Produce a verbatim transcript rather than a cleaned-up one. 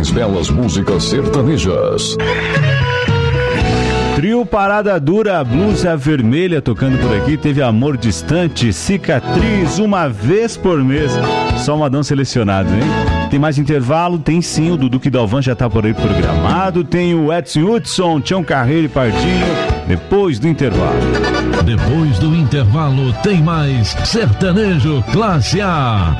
mais belas músicas sertanejas. Trio Parada Dura, Blusa Vermelha tocando por aqui. Teve Amor Distante, Cicatriz, Uma Vez por Mês. Só modão selecionado, hein? Tem mais intervalo? Tem sim, o Dudu Dalvan já tá por aí programado. Tem o Edson Hudson, Tião Carreiro e Pardinho. Depois do intervalo. Depois do intervalo tem mais Sertanejo Classe A.